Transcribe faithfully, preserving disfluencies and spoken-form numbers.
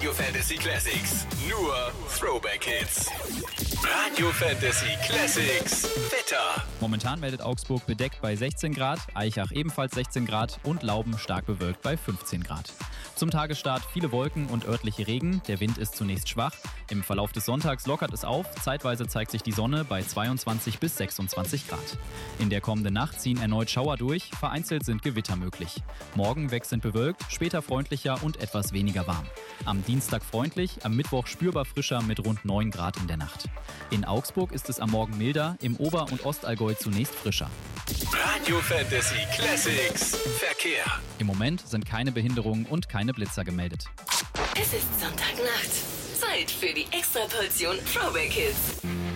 Radio Fantasy Classics. Nur Throwback Hits. Radio Fantasy Classics. Wetter. Momentan meldet Augsburg bedeckt bei sechzehn Grad, Aichach ebenfalls sechzehn Grad und Lauben stark bewölkt bei fünfzehn Grad. Zum Tagesstart viele Wolken und örtliche Regen. Der Wind ist zunächst schwach. Im Verlauf des Sonntags lockert es auf. Zeitweise zeigt sich die Sonne bei zweiundzwanzig bis sechsundzwanzig Grad. In der kommenden Nacht ziehen erneut Schauer durch. Vereinzelt sind Gewitter möglich. Morgen wechselnd bewölkt, später freundlicher und etwas weniger warm. Am Dienstag freundlich, am Mittwoch spürbar frischer mit rund neun Grad in der Nacht. In Augsburg ist es am Morgen milder, im Ober- und Ostallgäu zunächst frischer. Radio Fantasy Classics. Verkehr. Im Moment sind keine Behinderungen und keine Blitzer gemeldet. Es ist Sonntagnacht. Zeit für die Extraportion Throwback Hits.